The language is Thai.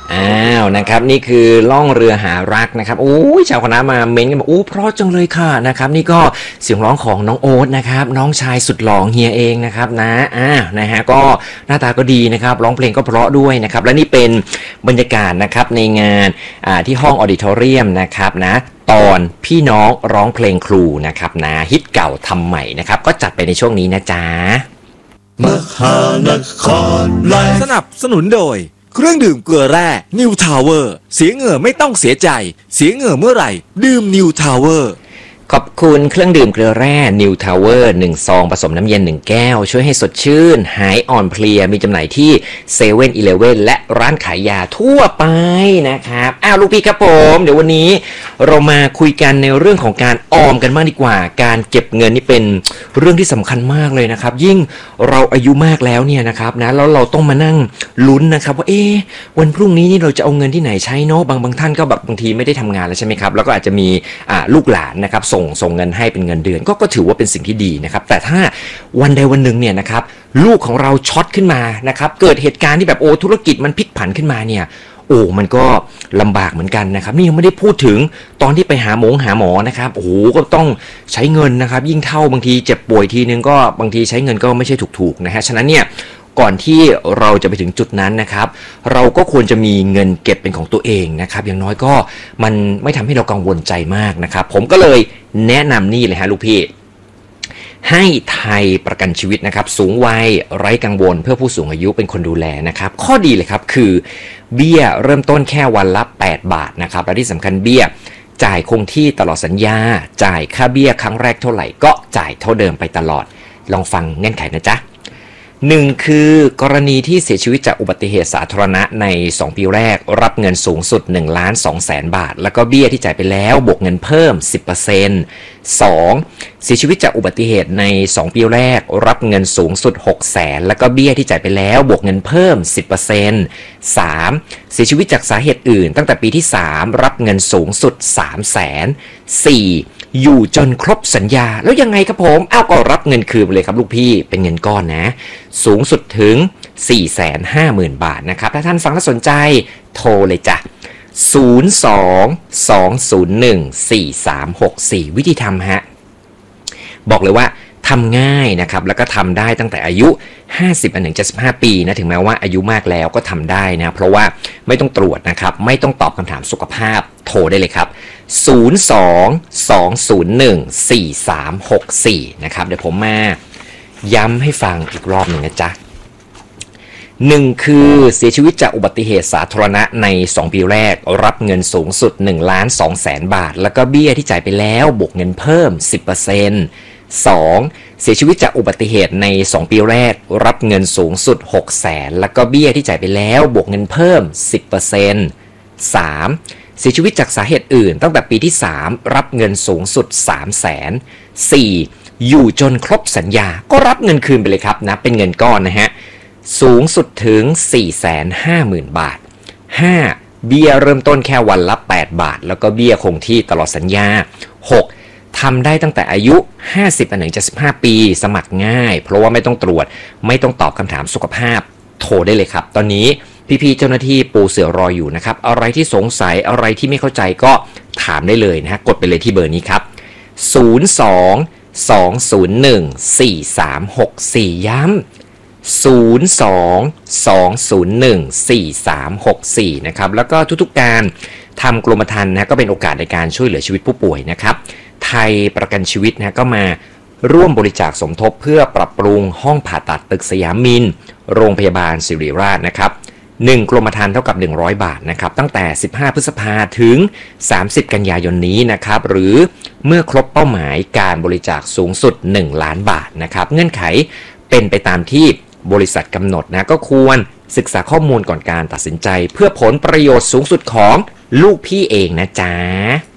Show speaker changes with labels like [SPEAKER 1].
[SPEAKER 1] นะครับนี่คือล่องเรือหารักนะครับโอ้ยชาวคณะมาเม้นกันบอกโอ้เพราะจังเลยค่ะนะครับนี่ก็เสียงร้องของน้องโอ๊ตนะครับน้องชายสุดหล่อเฮียเองนะครับนะฮะก็หน้าตาก็ดีนะครับร้องเพลงก็เพราะด้วยนะครับและนี่เป็นบรรยากาศนะครับในงานที่ห้องออดิทอเรียมนะครับนะตอนพี่น้องร้องเพลงครูนะครับนะฮิตเก่าทำใหม่นะครับก็จัดไปในช่วงนี้นะจ๊ะ
[SPEAKER 2] มหานครไลฟ์สนับสนุนโดยเครื่องดื่มเกลือแร่นิวทาวเวอร์เสียเหงื่อไม่ต้องเสียใจเสียเหงื่อเมื่อไหร่ดื่มนิวทาวเวอร์
[SPEAKER 1] ขอบคุณเครื่องดื่มเกลือแร่ New Tower 1 ซองผสมน้ำเย็น1แก้วช่วยให้สดชื่นหายอ่อนเพลียมีจำหน่ายที่7-Eleven และร้านขายยาทั่วไปนะครับลูกพี่ครับผมเดี๋ยววันนี้เรามาคุยกันในเรื่องของการออมกันบ้างดีกว่าการเก็บเงินนี่เป็นเรื่องที่สำคัญมากเลยนะครับยิ่งเราอายุมากแล้วเนี่ยนะครับนะแล้วเราต้องมานั่งลุ้นนะครับว่าวันพรุ่งนี้นี่เราจะเอาเงินที่ไหนใช้เนาะบางท่านก็แบบบางทีไม่ได้ทำงานแล้วใช่ไหมครับแล้วก็อาจจะมีลูกหลานนะครับส่งเงินให้เป็นเงินเดือนก็ถือว่าเป็นสิ่งที่ดีนะครับแต่ถ้าวันใดวันหนึ่งเนี่ยนะครับลูกของเราช็อตขึ้นมานะครับเกิดเหตุการณ์ที่แบบธุรกิจมันพลิกผันขึ้นมาเนี่ยมันก็ลำบากเหมือนกันนะครับนี่ยังไม่ได้พูดถึงตอนที่ไปหาหมอนะครับก็ต้องใช้เงินนะครับยิ่งเท่าบางทีเจ็บป่วยทีนึงก็บางทีใช้เงินก็ไม่ใช่ถูกๆนะฮะฉะนั้นเนี่ยก่อนที่เราจะไปถึงจุดนั้นนะครับเราก็ควรจะมีเงินเก็บเป็นของตัวเองนะครับอย่างน้อยก็มันไม่ทำให้เรากังวลใจมากนะครับผมก็เลยแนะนำนี่เลยฮะลูกพี่ให้ไทยประกันชีวิตนะครับสูงวัยไร้กังวลเพื่อผู้สูงอายุเป็นคนดูแลนะครับข้อดีเลยครับคือเบี้ยเริ่มต้นแค่วันละ8 บาทนะครับและที่สำคัญเบี้ยจ่ายคงที่ตลอดสัญญาจ่ายค่าเบี้ยครั้งแรกเท่าไหร่ก็จ่ายเท่าเดิมไปตลอดลองฟังเงื่อนไขนะจ๊ะ1คือกรณีที่เสียชีวิตจากอุบัติเหตุสาธารณะใน2ปีแรกรับเงินสูงสุด 1,200,000 บาทแล้วก็เบี้ยที่จ่ายไปแล้วบวกเงินเพิ่ม 10% 2เสียชีวิตจากอุบัติเหตุใน2ปีแรกรับเงินสูงสุด 600,000แล้วก็เบี้ยที่จ่ายไปแล้วบวกเงินเพิ่ม 10% 3เสียชีวิตจากสาเหตุอื่นตั้งแต่ปีที่3รับเงินสูงสุด 300,000 4อยู่จนครบสัญญาแล้วยังไงครับผมก็รับเงินคืนไปเลยครับลูกพี่เป็นเงินก้อนนะสูงสุดถึง 450,000 บาทนะครับถ้าท่านฟังแล้วสนใจโทรเลยจ้ะ02-201-4364วิธีทำฮะบอกเลยว่าทำง่ายนะครับแล้วก็ทำได้ตั้งแต่อายุ50-75 ปีนะถึงแม้ว่าอายุมากแล้วก็ทำได้นะเพราะว่าไม่ต้องตรวจนะครับไม่ต้องตอบคำถามสุขภาพโทรได้เลยครับ02-201-4364นะครับเดี๋ยวผมมาย้ำให้ฟังอีกรอบหนึ่งนะจ๊ะ1คือเสียชีวิตจากอุบัติเหตุสาธารณะใน2ปีแรกรับเงินสูงสุด 1,200,000 บาทแล้วก็เบี้ยที่จ่ายไปแล้วบวกเงินเพิ่ม 10% 2เสียชีวิตจากอุบัติเหตุใน2ปีแรกรับเงินสูงสุด 600,000แล้วก็เบี้ยที่จ่ายไปแล้วบวกเงินเพิ่ม 10% 3เสียชีวิตจากสาเหตุอื่นตั้งแต่ปีที่3รับเงินสูงสุด 300,000 4อยู่จนครบสัญญาก็รับเงินคืนไปเลยครับนะเป็นเงินก้อนนะฮะสูงสุดถึง 450,000 บาท 5เบี้ยเริ่มต้นแค่วันละ8 บาทแล้วก็เบี้ยคงที่ตลอดสัญญา 6ทำได้ตั้งแต่อายุ50-75 ปีสมัครง่ายเพราะว่าไม่ต้องตรวจไม่ต้องตอบคำถามสุขภาพโทรได้เลยครับตอนนี้พี่ๆเจ้าหน้าที่ปูเสือรออยู่นะครับอะไรที่สงสัยอะไรที่ไม่เข้าใจก็ถามได้เลยนะฮะกดไปเลยที่เบอร์นี้ครับ02-201-4364ย้ำ02-201-4364นะครับแล้วก็ทุกๆการทำกรมธรรม์นะก็เป็นโอกาสในการช่วยเหลือชีวิตผู้ป่วยนะครับไทยประกันชีวิตนะก็มาร่วมบริจาคสมทบเพื่อปรับปรุงห้องผ่าตัดตึกสยามมินโรงพยาบาลศิริราชนะครับ1กรมธรรม์เท่ากับ100 บาทนะครับตั้งแต่15พฤษภาถึง30กันยายนนี้นะครับหรือเมื่อครบเป้าหมายการบริจาคสูงสุด1 ล้านบาทนะครับเงื่อนไขเป็นไปตามที่บริษัทกำหนดนะก็ควรศึกษาข้อมูลก่อนการตัดสินใจเพื่อผลประโยชน์สูงสุดของลูกพี่เองนะจ๊ะ